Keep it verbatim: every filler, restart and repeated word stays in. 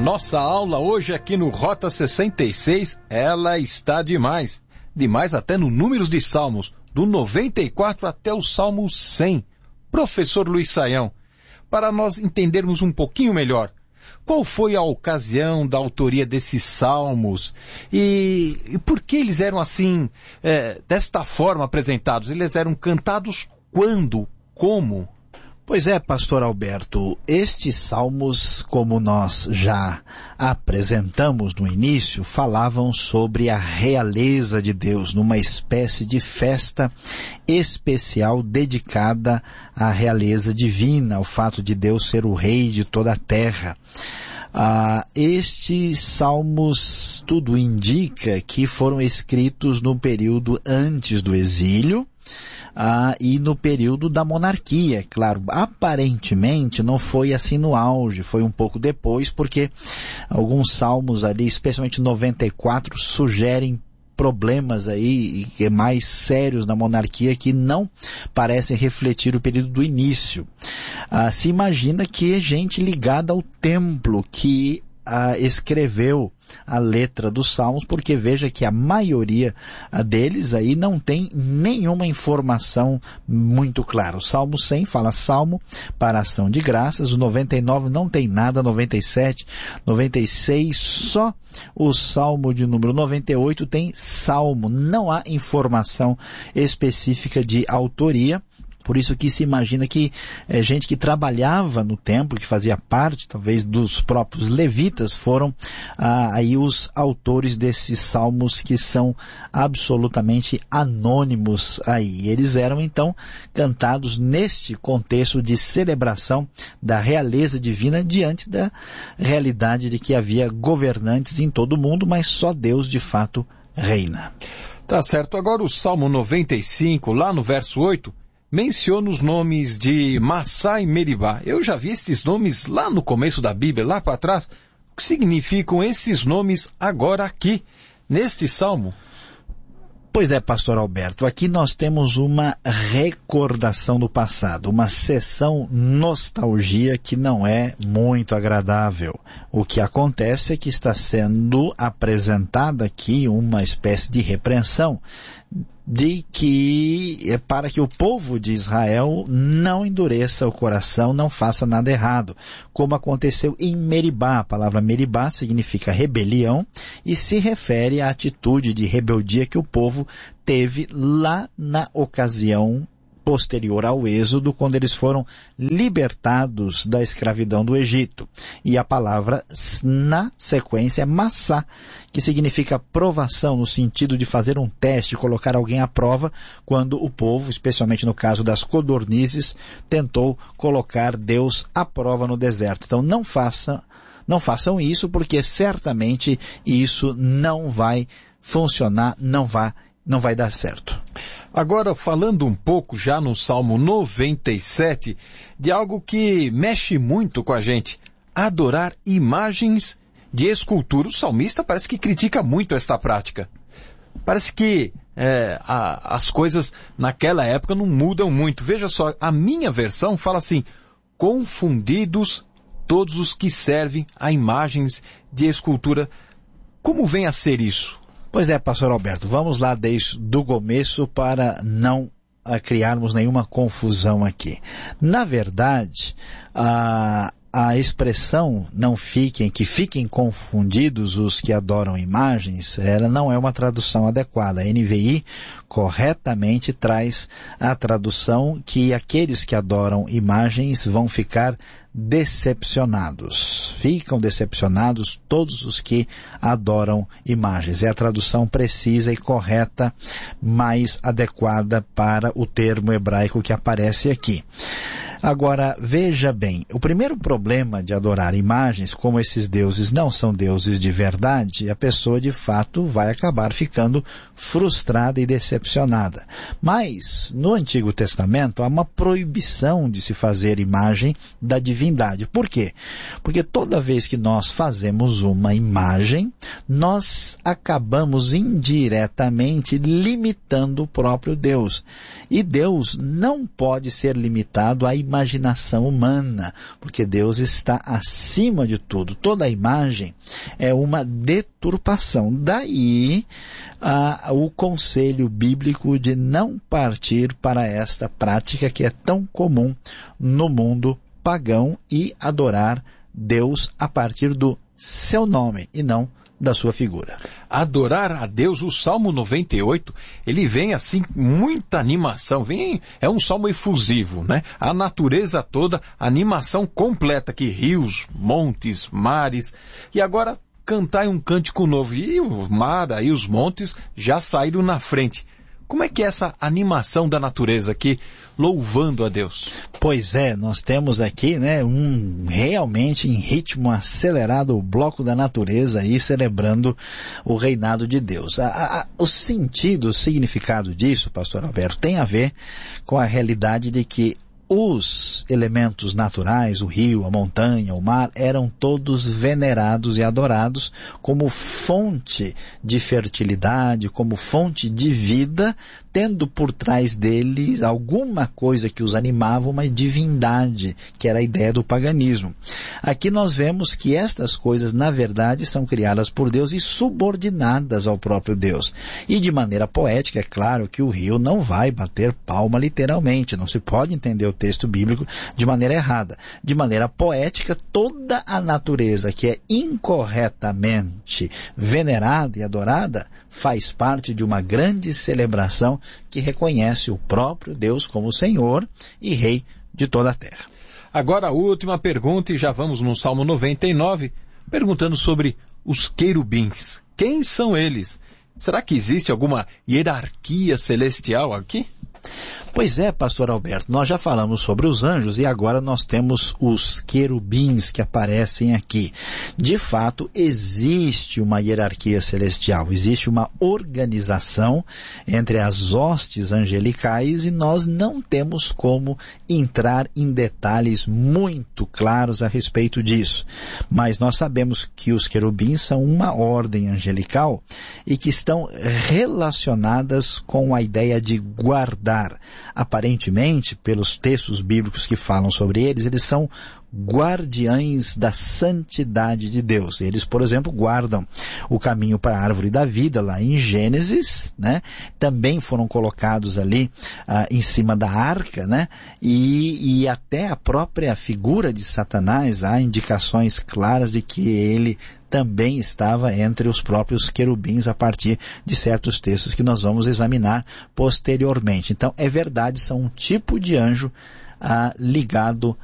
nossa aula hoje aqui no Rota sessenta e seis, ela está demais. Demais até no Números de Salmos, do noventa e quatro até o Salmo cem. Professor Luiz Saião, para nós entendermos um pouquinho melhor, qual foi a ocasião da autoria desses salmos e, e por que eles eram assim, é, desta forma apresentados? Eles eram cantados quando? Como? Pois é, pastor Alberto, estes salmos, como nós já apresentamos no início, falavam sobre a realeza de Deus, numa espécie de festa especial dedicada à realeza divina, ao fato de Deus ser o rei de toda a terra. Ah, estes salmos, tudo indica que foram escritos no período antes do exílio, Ah, e no período da monarquia, claro, aparentemente não foi assim no auge, foi um pouco depois, porque alguns salmos ali, especialmente noventa e quatro, sugerem problemas aí mais sérios na monarquia que não parecem refletir o período do início. Ah, se imagina que é gente ligada ao templo que ah, escreveu a letra dos salmos, porque veja que a maioria deles aí não tem nenhuma informação muito clara. O Salmo cem fala salmo para ação de graças, o noventa e nove não tem nada, noventa e sete, noventa e seis, só o Salmo de número noventa e oito tem salmo, não há informação específica de autoria. Por isso que se imagina que é, gente que trabalhava no templo, que fazia parte talvez dos próprios levitas, foram ah, aí os autores desses salmos que são absolutamente anônimos aí. Eles eram então cantados neste contexto de celebração da realeza divina diante da realidade de que havia governantes em todo o mundo, mas só Deus de fato reina. Tá certo. Agora o Salmo noventa e cinco, lá no verso oito, menciona os nomes de Massá e Meribá. Eu já vi esses nomes lá no começo da Bíblia, lá para trás. O que significam esses nomes agora aqui, neste salmo? Pois é, pastor Alberto, aqui nós temos uma recordação do passado, uma sessão nostalgia que não é muito agradável. O que acontece é que está sendo apresentada aqui uma espécie de repreensão de que é para que o povo de Israel não endureça o coração, não faça nada errado, como aconteceu em Meribá. A palavra Meribá significa rebelião e se refere à atitude de rebeldia que o povo teve lá na ocasião posterior ao êxodo, quando eles foram libertados da escravidão do Egito. E a palavra na sequência é massá, que significa provação, no sentido de fazer um teste, colocar alguém à prova, quando o povo, especialmente no caso das codornizes, tentou colocar Deus à prova no deserto. Então não façam, não façam isso, porque certamente isso não vai funcionar, não vai, não vai dar certo. Agora, falando um pouco já no Salmo noventa e sete, de algo que mexe muito com a gente, adorar imagens de escultura. O salmista parece que critica muito esta prática. Parece que é, a, as coisas naquela época não mudam muito. Veja só, a minha versão fala assim: confundidos todos os que servem a imagens de escultura. Como vem a ser isso? Pois é, pastor Alberto, vamos lá desde o começo para não a, criarmos nenhuma confusão aqui. Na verdade, a, a expressão não fiquem, que fiquem confundidos os que adoram imagens, ela não é uma tradução adequada. A N V I corretamente traz a tradução que aqueles que adoram imagens vão ficar decepcionados. Ficam decepcionados todos os que adoram imagens. É a tradução precisa e correta, mais adequada para o termo hebraico que aparece aqui. Agora, veja bem, o primeiro problema de adorar imagens, como esses deuses não são deuses de verdade, a pessoa de fato vai acabar ficando frustrada e decepcionada. Mas, no Antigo Testamento, há uma proibição de se fazer imagem da divindade. Por quê? Porque toda vez que nós fazemos uma imagem, nós acabamos indiretamente limitando o próprio Deus. E Deus não pode ser limitado à imagem imaginação humana, porque Deus está acima de tudo. Toda imagem é uma deturpação. Daí ah, o conselho bíblico de não partir para esta prática que é tão comum no mundo pagão e adorar Deus a partir do seu nome e não da sua figura. Adorar a Deus, o Salmo noventa e oito, ele vem assim, muita animação, vem, é um salmo efusivo, né? A natureza toda, animação completa aqui, rios, montes, mares, e agora cantai um cântico novo, e o mar, aí os montes já saíram na frente. Como é que é essa animação da natureza aqui, louvando a Deus? Pois é, nós temos aqui, né, um realmente em ritmo acelerado o bloco da natureza aí celebrando o reinado de Deus. A, a, o sentido, o significado disso, pastor Alberto, tem a ver com a realidade de que os elementos naturais, o rio, a montanha, o mar, eram todos venerados e adorados como fonte de fertilidade, como fonte de vida, tendo por trás deles alguma coisa que os animava, uma divindade, que era a ideia do paganismo. Aqui nós vemos que estas coisas, na verdade, são criadas por Deus e subordinadas ao próprio Deus. E de maneira poética, é claro que o rio não vai bater palma literalmente, não se pode entender o texto bíblico de maneira errada. De maneira poética, toda a natureza que é incorretamente venerada e adorada faz parte de uma grande celebração que reconhece o próprio Deus como Senhor e Rei de toda a terra. Agora a última pergunta, e já vamos no Salmo noventa e nove, perguntando sobre os querubins. Quem são eles? Será que existe alguma hierarquia celestial aqui? Pois é, pastor Alberto, nós já falamos sobre os anjos e agora nós temos os querubins que aparecem aqui. De fato, existe uma hierarquia celestial, existe uma organização entre as hostes angelicais e nós não temos como entrar em detalhes muito claros a respeito disso. Mas nós sabemos que os querubins são uma ordem angelical e que estão relacionadas com a ideia de guardar. Aparentemente, pelos textos bíblicos que falam sobre eles, eles são guardiães da santidade de Deus. Eles, por exemplo, guardam o caminho para a árvore da vida, lá em Gênesis, né? Também foram colocados ali ah, em cima da arca, né? E, e até a própria figura de Satanás, há indicações claras de que ele também estava entre os próprios querubins a partir de certos textos que nós vamos examinar posteriormente. Então, é verdade, são um tipo de anjo ah, ligado